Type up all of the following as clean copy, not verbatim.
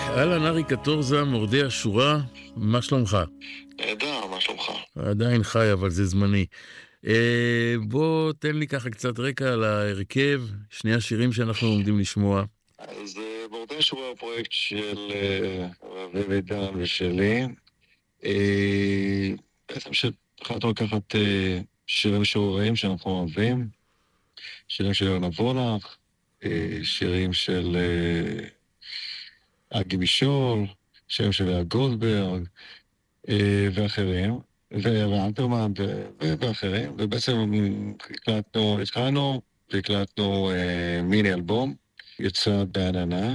אהלן, ארי קטורזה, מורדי השורה, מה שלומך? נהדר, מה שלומך? עדיין חי, אבל זה זמני. בוא תן לי ככה קצת רקע על ההרכב, שני השירים שאנחנו עומדים לשמוע. אז מורדי השורה הוא פרויקט של רבי מידן ושלי. בעצם שהחלטנו לקחת שירים משוררים שאנחנו אוהבים, שירים של יונה וולך, שירים של אגי מישול, שירים של לאה גולדברג ואחרים, ואלתרמן ואחרים, ובעצם התחלנו והקלטנו מיני אלבום, יצא בעננה,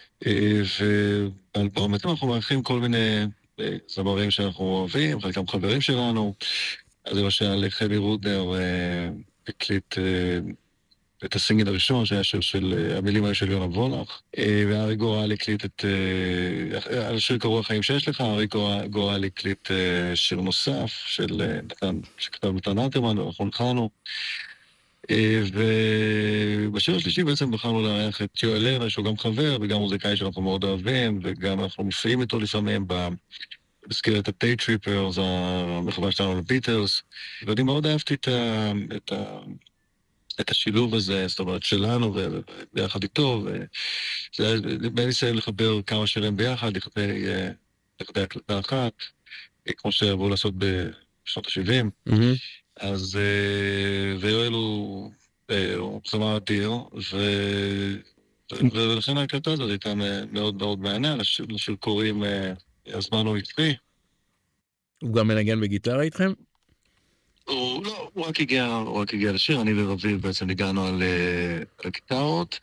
ובאלבום בעצם אנחנו מארחים כל מיני זמרים שאנחנו אוהבים, חלקם חברים שלנו. אז למשל חלי רודנר הקליט את הסינגל הראשון שהיה של המילים האלה של יונה וולך, וארי גורל הקליט את השיר קראו החיים שיש לך. ארי גורל הקליט שיר נוסף שכתב נתן אלתרמן, ואנחנו נחלנו. ובשיר השלישי בעצם בחרנו לארח את יואל לרנר, שהוא גם חבר וגם מוזיקאי שאנחנו מאוד אוהבים, וגם אנחנו מופיעים איתו לפעמים במסגרת הטי טריפרס, המחווה שלנו לביטלס. ואני מאוד אהבתי את השילוב הזה, זאת אומרת, שלנו וביחד איתו, וזה היה בין ניסיון לחבר כמה שירים ביחד, לכדי הקלטה אחת, כמו שאהבו לעשות בשנות ה-70. אז ויואל הוא זמר אדיר, ולכן ההקלטה הזאת הייתה מאוד מאוד מעניין. לשיר קוראים הזמן הוא איתי. הוא גם מנגן בגיטרה איתכם? הוא רק הגיע לשיר. אני ורביב בעצם הגענו על הגיטרות.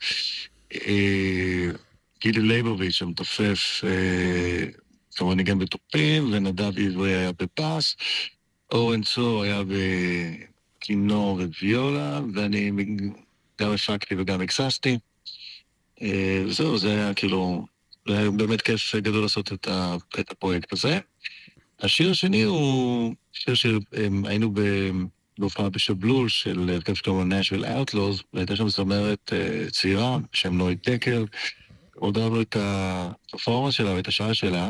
גילי ליבוביץ' שמתופף, כמובן ניגן בתופים, ונדב עברי היה בפס. אורן צור היה בכינור וויולה, ואני גם הפקתי וגם הקססתי. וזהו, זה היה כאילו, זה היה באמת כיף גדול לעשות את הפרויקט הזה. השיר השני הוא שיר שהיינו בהופעה בשבלול של הרכב שקוראים לו נאשוויל אאוטלוז, והייתה שם זמרת צעירה בשם נוי דקל. מאוד אהבנו את הפורמה שלה ואת השעה שלה,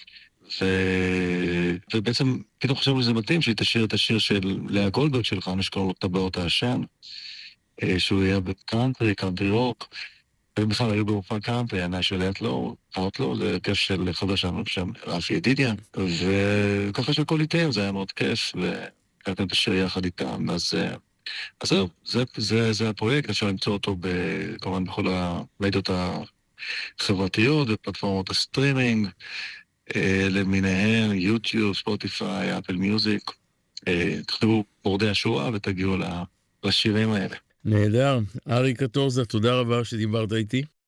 ובעצם פתאום חשבנו שזה מתאים שהיא תשאיר את השיר של לאה גולדברג שלך, שקוראים לו טבעות העשן, שהוא יהיה בקאנטרי, קאנטרי רוק, ובכלל היו בהופעה קאנטרי, נאשוויל אאוטלוז, זה הרכב של חבר שלנו שם, רפי ידידיה, וככה שהכל איתם, זה היה מאוד כיף, והקלטנו את השיר יחד איתם. אז זהו, זה הפרויקט. אפשר למצוא אותו כמובן בכל המדיות החברתיות ופלטפורמות הסטרימינג למיניהם, יוטיוב, ספוטיפיי, אפל מיוזיק. תכתבו מורדי השורה ותגיעו לשירים האלה. נהדר. ארי קטורזה, תודה רבה שדיברת איתי.